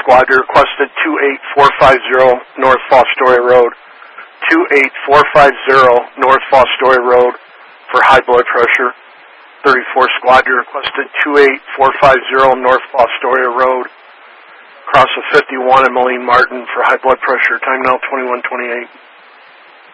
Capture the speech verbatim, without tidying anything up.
squad, you requested two eight four five zero North Fostoria Road. two eight four five zero North Fostoria Road for high blood pressure. thirty-four squad, you requested two eight four five zero North Fostoria Road. Cross of fifty-one and Moline Martin for high blood pressure. Time now twenty-one twenty-eight.